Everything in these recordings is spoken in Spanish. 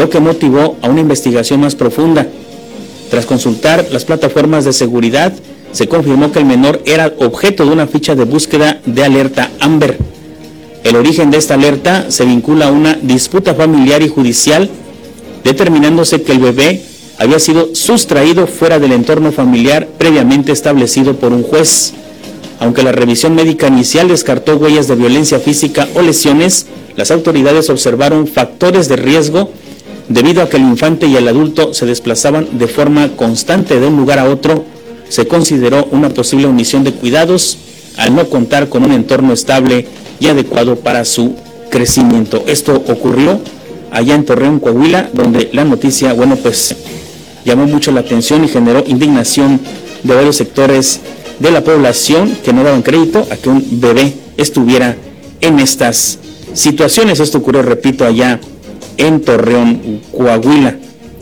lo que motivó a una investigación más profunda. Tras consultar las plataformas de seguridad, se confirmó que el menor era objeto de una ficha de búsqueda de alerta Amber. El origen de esta alerta se vincula a una disputa familiar y judicial, determinándose que el bebé había sido sustraído fuera del entorno familiar previamente establecido por un juez. Aunque la revisión médica inicial descartó huellas de violencia física o lesiones, las autoridades observaron factores de riesgo debido a que el infante y el adulto se desplazaban de forma constante de un lugar a otro. Se consideró una posible omisión de cuidados al no contar con un entorno estable y adecuado para su crecimiento. Esto ocurrió allá en Torreón, Coahuila, donde la noticia, llamó mucho la atención y generó indignación de varios sectores de la población que no daban crédito a que un bebé estuviera en estas situaciones. Esto ocurrió, repito, allá en Torreón, Coahuila.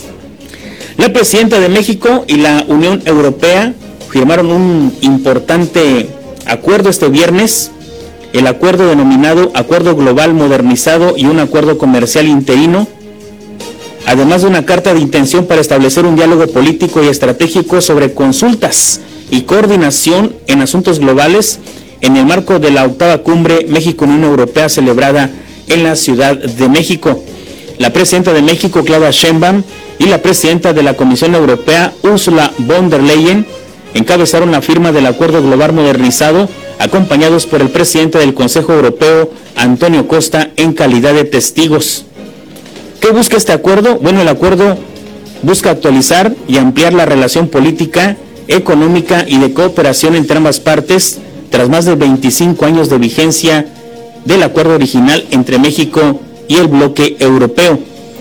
La presidenta de México y la Unión Europea firmaron un importante acuerdo este viernes, el acuerdo denominado Acuerdo Global Modernizado y un acuerdo comercial interino, además de una carta de intención para establecer un diálogo político y estratégico sobre consultas y coordinación en asuntos globales en el marco de la 8ª Cumbre México-Unión Europea celebrada en la Ciudad de México. La presidenta de México, Claudia Sheinbaum, y la presidenta de la Comisión Europea, Ursula von der Leyen, encabezaron la firma del Acuerdo Global Modernizado, acompañados por el presidente del Consejo Europeo, Antonio Costa, en calidad de testigos. ¿Qué busca este acuerdo? Bueno, el acuerdo busca actualizar y ampliar la relación política, económica y de cooperación entre ambas partes, tras más de 25 años de vigencia del acuerdo original entre México y el bloque europeo.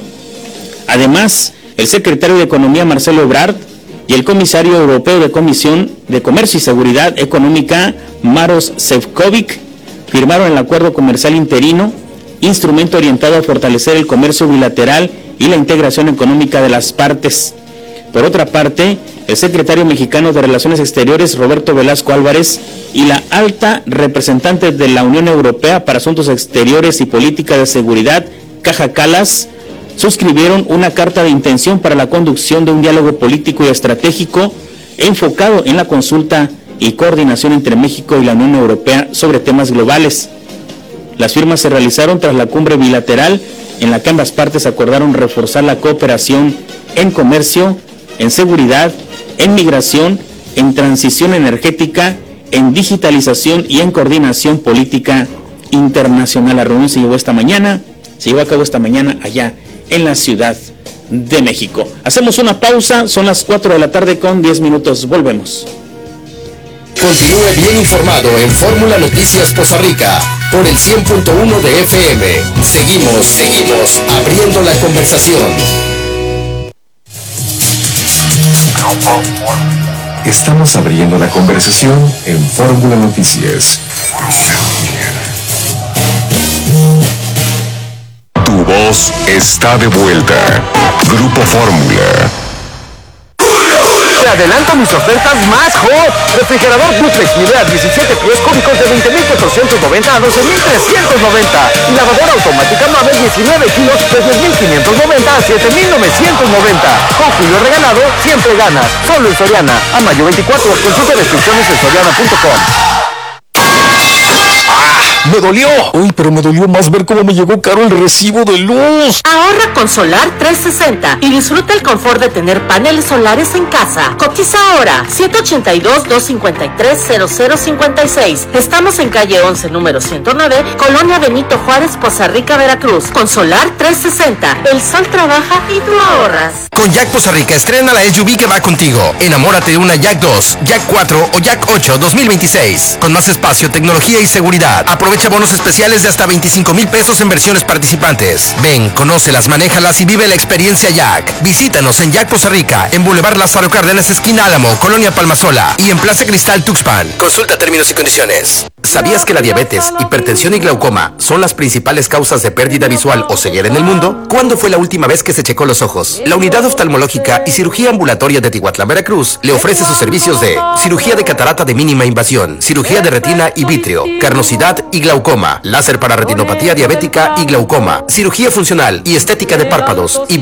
Además, el secretario de Economía, Marcelo Ebrard, y el comisario europeo de Comisión de Comercio y Seguridad Económica, Maroš Šefčovič, firmaron el acuerdo comercial interino, instrumento orientado a fortalecer el comercio bilateral y la integración económica de las partes. Por otra parte, el secretario mexicano de Relaciones Exteriores, Roberto Velasco Álvarez, y la alta representante de la Unión Europea para Asuntos Exteriores y Política de Seguridad, Kaja Kallas, suscribieron una carta de intención para la conducción de un diálogo político y estratégico enfocado en la consulta y coordinación entre México y la Unión Europea sobre temas globales. Las firmas se realizaron tras la cumbre bilateral en la que ambas partes acordaron reforzar la cooperación en comercio, en seguridad, en migración, en transición energética, en digitalización y en coordinación política internacional. La reunión se llevó a cabo esta mañana allá en la Ciudad de México. Hacemos una pausa, son las 4 de la tarde con 10 minutos, volvemos. Continúe bien informado en Fórmula Noticias Poza Rica por el 100.1 de FM. Seguimos abriendo la conversación. Estamos abriendo la conversación en Fórmula Noticias. Tu voz está de vuelta. Grupo Fórmula. Te adelanto mis ofertas más hot. Refrigerador Duplex Nivea 17 pies cúbicos de 20.490 a 12.390. Y lavadora automática Mabel 19 kilos de 10.590 a 7.990. Con Julio regalado, siempre ganas. Solo en Soriana. A mayo 24, consulta restricciones en soriana.com. ¡Me dolió! Uy, pero me dolió más ver cómo me llegó caro el recibo de luz. Ahorra con Solar 360 y disfruta el confort de tener paneles solares en casa. Cotiza ahora, 782-253-0056. Estamos en calle 11, número 109, Colonia Benito Juárez, Poza Rica, Veracruz. Con Solar 360, el sol trabaja y tú ahorras. Con Jack Poza Rica estrena la SUV que va contigo. Enamórate de una Jack 2, Jack 4 o Jack 8 2026. Con más espacio, tecnología y seguridad. Aprovecha bonos especiales de hasta 25,000 pesos en versiones participantes. Ven, conócelas, manéjalas y vive la experiencia Jack. Visítanos en Jack Poza Rica, en Boulevard Lázaro Cárdenas, esquina Álamo, Colonia Palmasola, y en Plaza Cristal Tuxpan. Consulta términos y condiciones. ¿Sabías que la diabetes, hipertensión y glaucoma son las principales causas de pérdida visual o ceguera en el mundo? ¿Cuándo fue la última vez que se checó los ojos? La Unidad Oftalmológica y Cirugía Ambulatoria de Tihuatlán, Veracruz, le ofrece sus servicios de cirugía de catarata de mínima invasión, cirugía de retina y vítreo, carnosidad y glaucoma, láser para retinopatía diabética y glaucoma, cirugía funcional y estética de párpados y